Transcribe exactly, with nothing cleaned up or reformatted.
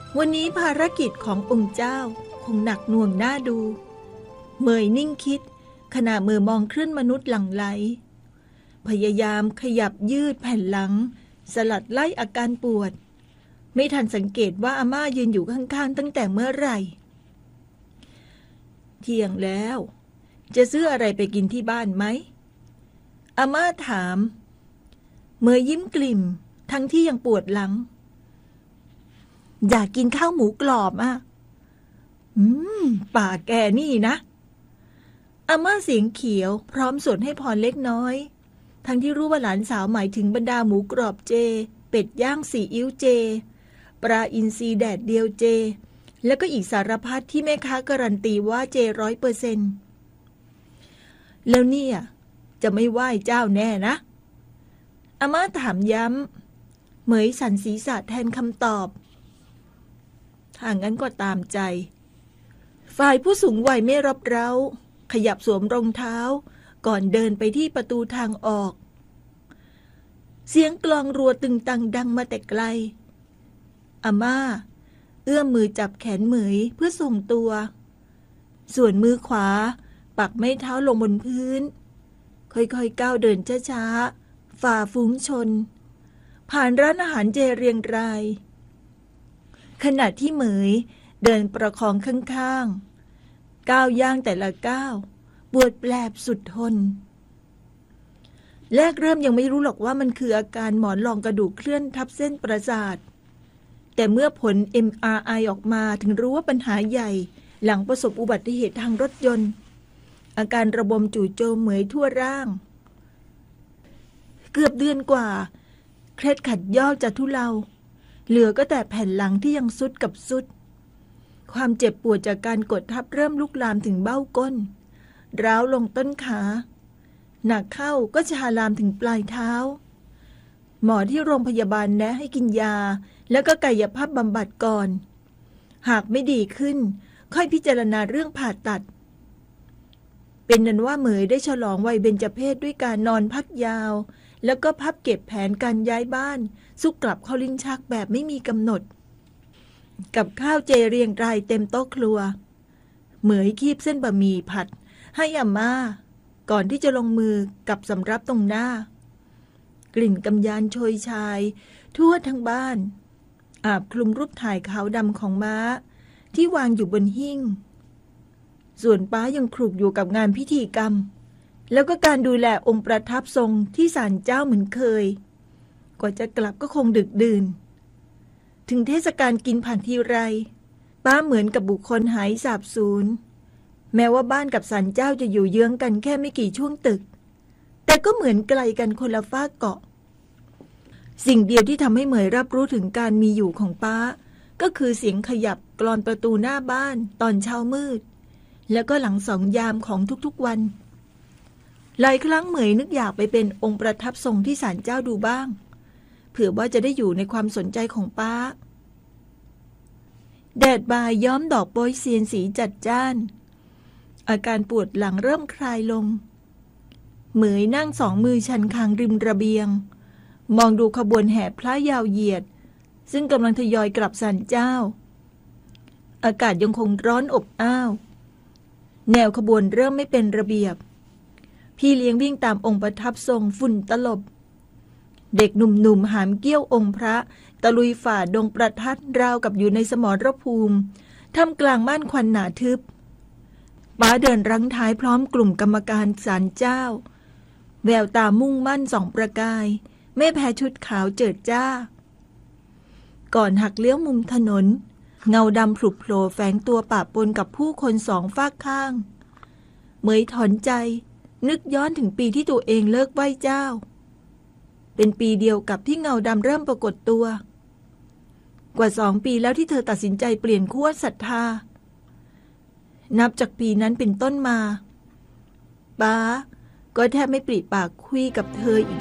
วันนี้ภารกิจขององค์เจ้าคงหนักหน่วงน่าดูเมยนิ่งคิดขณะมือมองคลื่นมนุษย์หลั่งไหลพยายามขยับยืดแผ่นหลังสลัดไล่อาการปวดไม่ทันสังเกตว่าอาม่ายืนอยู่ข้างๆตั้งแต่เมื่อไหร่เที่ยงแล้วจะซื้ออะไรไปกินที่บ้านไหมอาม่าถามเมยยิ้มกลิ่มทั้งที่ยังปวดหลังอยากกินข้าวหมูกรอบอ่ะอืมป่าแกนี่นะอาม่าเสียงเขียวพร้อมสนให้พรเล็กน้อยทั้งที่รู้ว่าหลานสาวหมายถึงบรรดาหมูกรอบเจเป็ดย่างซีอิ๊วเจปลาอินทรีแดดเดียวเจแล้วก็อีกสารพัดที่แม่ค้าการันตีว่าเจร้อยเปอร์เซ็นต์แล้วเนี่ยจะไม่ไหว้เจ้าแน่นะอาม่าถามย้ำเหมยสันศีรษะแทนคำตอบถ้างั้นก็ตามใจฝ่ายผู้สูงวัยไม่รับเร้าขยับสวมรองเท้าก่อนเดินไปที่ประตูทางออกเสียงกลองรัวตึงตังดังมาแต่ไกลอาม่าเอื้อมมือจับแขนเหมยเพื่อส่งตัวส่วนมือขวาปักไม้เท้าลงบนพื้นค่อยๆก้าวเดินช้าๆฝ่าฝูงชนผ่านร้านอาหารเจเรียงรายขณะที่เหมยเดินประคองข้างๆก้าวย่างแต่ละก้าวปวดแปลบสุดทนแรกเริ่มยังไม่รู้หรอกว่ามันคืออาการหมอนรองกระดูกเคลื่อนทับเส้นประสาทแต่เมื่อผล เอ็ม อาร์ ไอ ออกมาถึงรู้ว่าปัญหาใหญ่หลังประสบอุบัติเหตุทางรถยนต์อาการระบมจู่โจมเหมยทั่วร่างเกือบเดือนกว่าเคล็ดขัดยอกจะทุเลาเหลือก็แต่แผ่นหลังที่ยังทรุดกับทรุดความเจ็บปวดจากการกดทับเริ่มลุกลามถึงเบ้าก้นร้าวลงต้นขาหนักเข้าก็ชาลามถึงปลายเท้าหมอที่โรงพยาบาลแนะให้กินยาแล้วก็กายภาพบำบัดก่อนหากไม่ดีขึ้นค่อยพิจารณาเรื่องผ่าตัดเป็นนั้นว่าเหมยได้ฉลองวัยเบญจเพสด้วยการนอนพักยาวแล้วก็พับเก็บแผนการย้ายบ้านซุกกลับเข้าลิ้นชักแบบไม่มีกำหนดกับข้าวเจเรียงรายเต็มโต๊ะครัวเหมยคีบเส้นบะหมี่ผัดให้อาม่าก่อนที่จะลงมือกับสำรับตรงหน้ากลิ่นกำยานโชยชายทั่วทั้งบ้านอาบคลุมรูปถ่ายขาวดำของม้าที่วางอยู่บนหิ้งส่วนป้ายังคลุกอยู่กับงานพิธีกรรมแล้วก็การดูแลองค์ประทับทรงที่ศาลเจ้าเหมือนเคยกว่าจะกลับก็คงดึกดื่นถึงเทศกาลกินผ่านทีไรป้าเหมือนกับบุคคลหายสาบสูญแม้ว่าบ้านกับศาลเจ้าจะอยู่เยื้องกันแค่ไม่กี่ช่วงตึกแต่ก็เหมือนไกลกันคนละฟากเกาะสิ่งเดียวที่ทำให้เหมยรับรู้ถึงการมีอยู่ของป้าก็คือเสียงขยับกลอนประตูหน้าบ้านตอนเช้ามืดแล้วก็หลังสองยามของทุกๆวันหลายครั้งเหมยนึกอยากไปเป็นองค์ประทับทรงที่ศาลเจ้าดูบ้างเผื่อว่าจะได้อยู่ในความสนใจของป้าแดดบ่ายย้อมดอกโปยเซียนสีจัดจ้านอาการปวดหลังเริ่มคลายลงเหมยนั่งสองมือชันคางริมระเบียงมองดูขบวนแห่พระยาวเหยียดซึ่งกำลังทยอยกลับศาลเจ้าอากาศยังคงร้อนอบอ้าวแนวขบวนเริ่มไม่เป็นระเบียบพี่เลี้ยงวิ่งตามองค์ประทับทรงฝุ่นตลบเด็กหนุ่มๆหามเกี้ยวองค์พระตะลุยฝ่าดงประทัดราวกับอยู่ในสมรภูมิท่ามกลางม่านควันหนาทึบป้าเดินรั้งท้ายพร้อมกลุ่มกรรมการศาลเจ้าแววตามุ่งมั่นส่องประกายไม่แพ้ชุดขาวเจิดจ้าก่อนหักเลี้ยวมุมถนนเงาดำผุโผล่แฝงตัวปะปนกับผู้คนสองฝากข้างเหมยถอนใจนึกย้อนถึงปีที่ตัวเองเลิกไหว้เจ้าเป็นปีเดียวกับที่เงาดำเริ่มปรากฏตัวกว่าสองปีแล้วที่เธอตัดสินใจเปลี่ยนขั้วศรัทธานับจากปีนั้นเป็นต้นมาป้าก็แทบไม่ปริปากคุยกับเธออีก